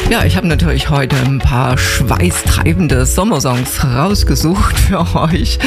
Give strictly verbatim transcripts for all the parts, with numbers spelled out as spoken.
Ja, ich habe natürlich heute ein paar schweißtreibende Sommersongs rausgesucht für euch.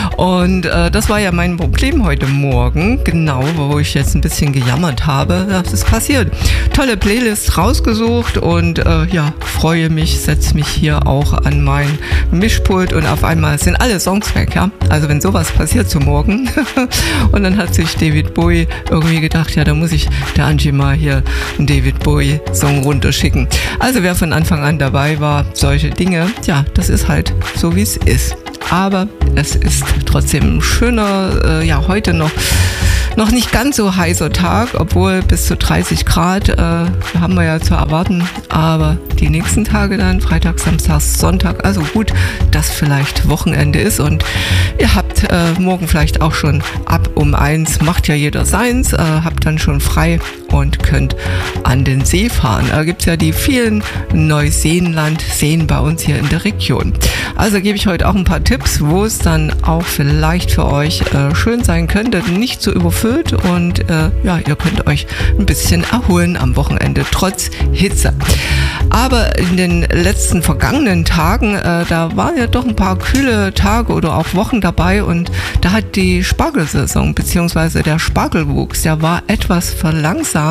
Und äh, das war ja mein Problem heute Morgen, genau, wo ich jetzt ein bisschen gejammert habe. Das ist passiert. Tolle Playlist rausgesucht und äh, ja, freue mich, setze mich hier auch an mein Mischpult und auf einmal sind alle Songs weg, ja. Also wenn sowas passiert zum Morgen. Und dann hat sich David Bowie irgendwie gedacht, ja, da muss ich der Angie mal hier einen David Bowie Song runterschicken. Also wer von Anfang an dabei war, solche Dinge, ja, das ist halt so, wie es ist. Aber es ist trotzdem ein schöner, äh, ja, heute noch, noch nicht ganz so heißer Tag, obwohl bis zu dreißig Grad äh, haben wir ja zu erwarten. Aber die nächsten Tage dann, Freitag, Samstag, Sonntag, also gut, dass vielleicht Wochenende ist und ihr habt äh, morgen vielleicht auch schon ab um eins, macht ja jeder seins, äh, habt dann schon frei und könnt an den See fahren. Da gibt es ja die vielen Neuseenland-Seen bei uns hier in der Region. Also gebe ich heute auch ein paar Tipps, wo es dann auch vielleicht für euch äh, schön sein könnte, nicht so überfüllt und äh, ja, ihr könnt euch ein bisschen erholen am Wochenende, trotz Hitze. Aber in den letzten vergangenen Tagen, äh, da waren ja doch ein paar kühle Tage oder auch Wochen dabei und da hat die Spargelsaison bzw. der Spargelwuchs, der war etwas verlangsamt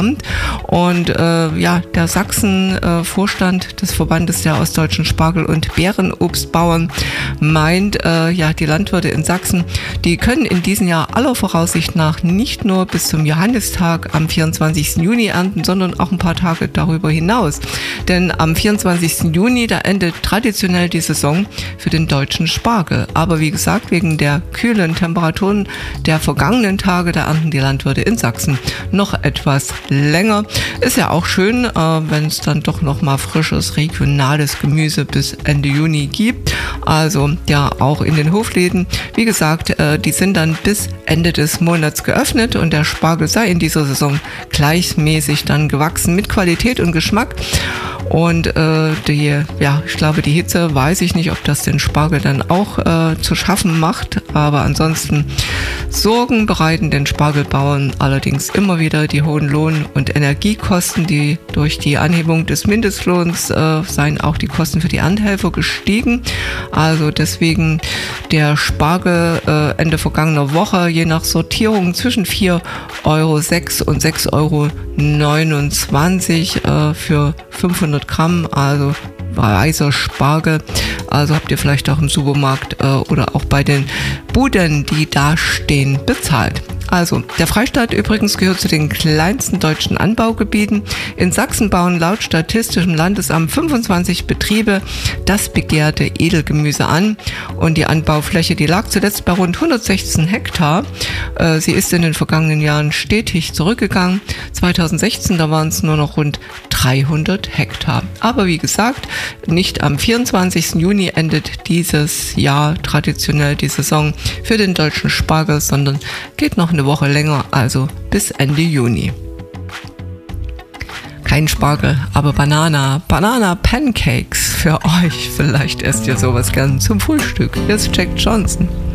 und äh, ja, der Sachsen-Vorstand äh, des Verbandes der ostdeutschen Spargel- und Beerenobstbauern meint, äh, ja, die Landwirte in Sachsen, die können in diesem Jahr aller Voraussicht nach nicht nur bis zum Johannistag am vierundzwanzigsten Juni ernten, sondern auch ein paar Tage darüber hinaus. Denn am vierundzwanzigsten Juni, da endet traditionell die Saison für den deutschen Spargel. Aber wie gesagt, wegen der kühlen Temperaturen der vergangenen Tage, da ernten die Landwirte in Sachsen noch etwas länger. Ist ja auch schön, äh, wenn es dann doch noch mal frisches, regionales Gemüse bis Ende Juni gibt. Also ja, auch in den Hofläden. Wie gesagt, äh, die sind dann bis Ende des Monats geöffnet und der Spargel sei in dieser Saison gleichmäßig dann gewachsen mit Qualität und Geschmack. Und äh, die, ja, ich glaube, die Hitze, weiß ich nicht, ob das den Spargel dann auch äh, zu schaffen macht. Aber ansonsten Sorgen bereiten den Spargelbauern allerdings immer wieder die hohen Lohn- und Energiekosten, die durch die Anhebung des Mindestlohns äh, seien auch die Kosten für die Erntehelfer gestiegen. Also deswegen der Spargel äh, Ende vergangener Woche je nach Sortierung zwischen vier Euro sechs und sechs Euro neunundzwanzig äh, für fünfhundert Gramm, also weißer Spargel. Also habt ihr vielleicht auch im Supermarkt äh, oder auch bei den Buden, die da stehen, bezahlt. Also, der Freistaat übrigens gehört zu den kleinsten deutschen Anbaugebieten. In Sachsen bauen laut Statistischem Landesamt fünfundzwanzig Betriebe das begehrte Edelgemüse an. Und die Anbaufläche, die lag zuletzt bei rund hundertsechzehn Hektar. Äh, sie ist in den vergangenen Jahren stetig zurückgegangen. zweitausendsechzehn, da waren es nur noch rund dreihundert Hektar. Aber wie gesagt, nicht am vierundzwanzigsten Juni endet dieses Jahr traditionell die Saison für den deutschen Spargel, sondern geht noch eine Woche länger, also bis Ende Juni. Kein Spargel, aber Banana, Banana Pancakes für euch. Vielleicht esst ihr sowas gern zum Frühstück. Hier ist Jack Johnson.